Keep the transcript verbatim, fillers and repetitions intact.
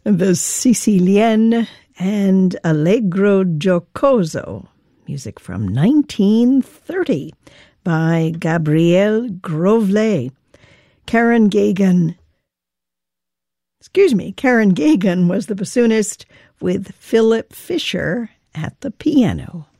The Sicilienne and Allegro Giocoso, music from nineteen thirty by Gabriel Grovlet. Karen Gagan, excuse me, Karen Gagan was the bassoonist with Philip Fisher at the piano.